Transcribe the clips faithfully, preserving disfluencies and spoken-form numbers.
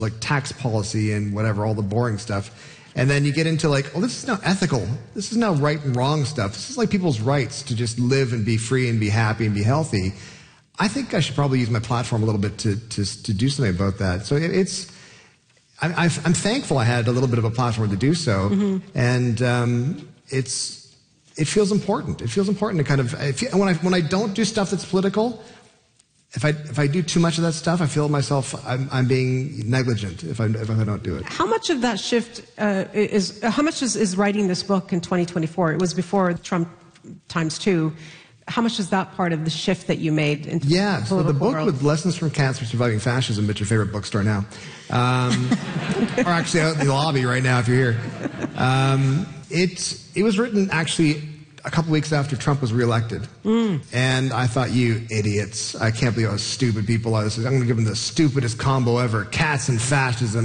like tax policy and whatever, all the boring stuff. And then you get into like, oh, this is now ethical. This is now right and wrong stuff. This is like people's rights to just live and be free and be happy and be healthy. I think I should probably use my platform a little bit to to, to do something about that. So it, it's, I, I've, I'm thankful I had a little bit of a platform to do so. Mm-hmm. And um, it's, it feels important. It feels important to kind of, if you, when I when I don't do stuff that's political, If I if I do too much of that stuff, I feel myself I'm, I'm being negligent if I if I don't do it. How much of that shift uh, is how much is, is writing this book in twenty twenty-four? It was before Trump times two. How much is that part of the shift that you made into yeah, the so the book world? with Lessons from Cancer Surviving Fascism at your favorite bookstore now, um, or actually out in the lobby right now if you're here. Um, it it was written actually a couple weeks after Trump was reelected. Mm. And I thought, you idiots, I can't believe how stupid people are. This is, I'm going to give them the stupidest combo ever, cats and fascism.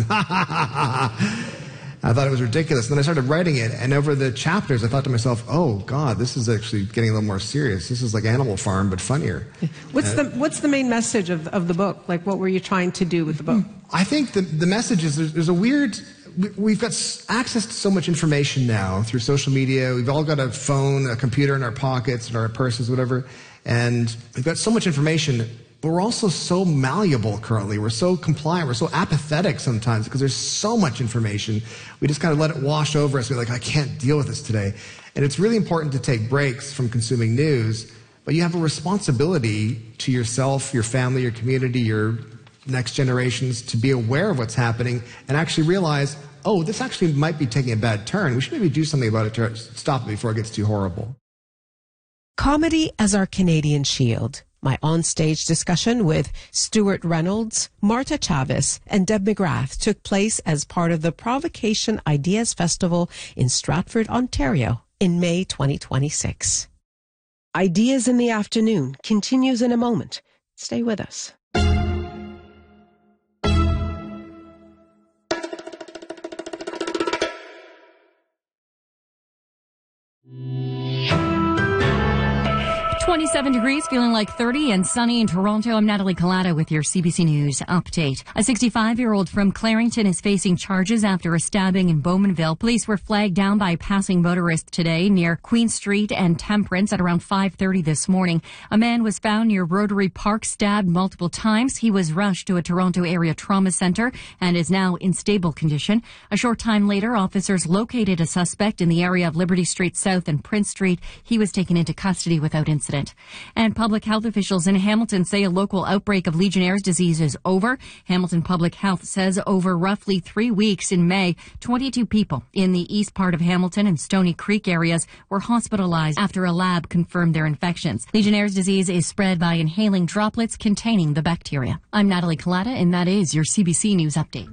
I thought it was ridiculous. And then I started writing it, and over the chapters, I thought to myself, oh, God, this is actually getting a little more serious. This is like Animal Farm, but funnier. What's uh, the What's the main message of, of the book? Like, what were you trying to do with the book? I think the, the message is there's, there's a weird... We've got access to so much information now through social media. We've all got a phone, a computer in our pockets, in our purses, whatever. And we've got so much information, but we're also so malleable currently. We're so compliant. We're so apathetic sometimes because there's so much information. We just kind of let it wash over us. We're like, I can't deal with this today. And it's really important to take breaks from consuming news, but you have a responsibility to yourself, your family, your community, your next generations to be aware of what's happening and actually realize, oh, this actually might be taking a bad turn. We should maybe do something about it to stop it before it gets too horrible. Comedy as our Canadian shield. My onstage discussion with Stuart Reynolds, Marta Chavez, and Deb McGrath took place as part of the Provocation Ideas Festival in Stratford, Ontario in May twenty twenty-six. Ideas in the Afternoon continues in a moment. Stay with us. twenty-seven degrees, feeling like thirty, and sunny in Toronto. I'm Natalie Collada with your C B C News update. A sixty-five-year-old from Clarington is facing charges after a stabbing in Bowmanville. Police were flagged down by a passing motorist today near Queen Street and Temperance at around five thirty this morning. A man was found near Rotary Park, stabbed multiple times. He was rushed to a Toronto area trauma centre and is now in stable condition. A short time later, officers located a suspect in the area of Liberty Street South and Prince Street. He was taken into custody without incident. And public health officials in Hamilton say a local outbreak of Legionnaire's disease is over. Hamilton Public Health says over roughly three weeks in May, twenty-two people in the east part of Hamilton and Stony Creek areas were hospitalized after a lab confirmed their infections. Legionnaire's disease is spread by inhaling droplets containing the bacteria. I'm Natalie Collada, and that is your C B C News Update.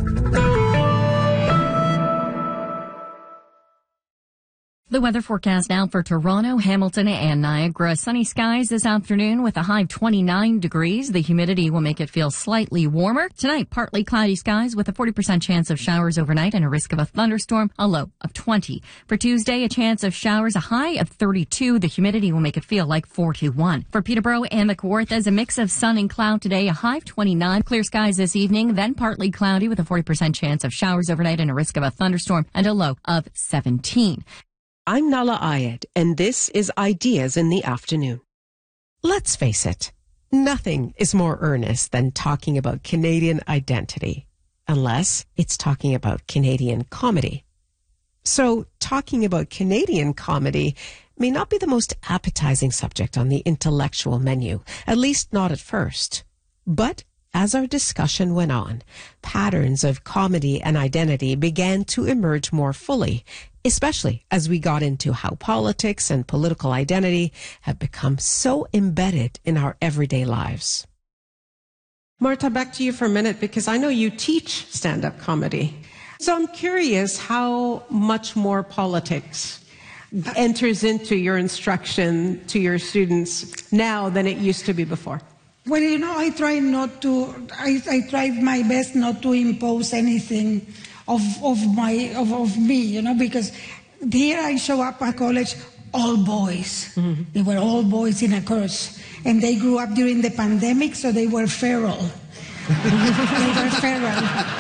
The weather forecast now for Toronto, Hamilton, and Niagara. Sunny skies this afternoon with a high of twenty-nine degrees. The humidity will make it feel slightly warmer. Tonight, partly cloudy skies with a forty percent chance of showers overnight and a risk of a thunderstorm, a low of twenty. For Tuesday, a chance of showers, a high of thirty-two. The humidity will make it feel like forty-one. For Peterborough and the Kawarthas, a mix of sun and cloud today, a high of twenty-nine. Clear skies this evening, then partly cloudy with a forty percent chance of showers overnight and a risk of a thunderstorm, and a low of seventeen. I'm Nala Ayed, and this is Ideas in the Afternoon. Let's face it, nothing is more earnest than talking about Canadian identity, unless it's talking about Canadian comedy. So, talking about Canadian comedy may not be the most appetizing subject on the intellectual menu, at least not at first. But as our discussion went on, patterns of comedy and identity began to emerge more fully, especially as we got into how politics and political identity have become so embedded in our everyday lives. Marta, back to you for a minute, because I know you teach stand-up comedy. So I'm curious how much more politics enters into your instruction to your students now than it used to be before. Well, you know, I try not to, I, I try my best not to impose anything of, of, my, of, of me, you know, because here I show up at college, all boys. Mm-hmm. They were all boys in a course. And they grew up during the pandemic, so they were feral. They were feral.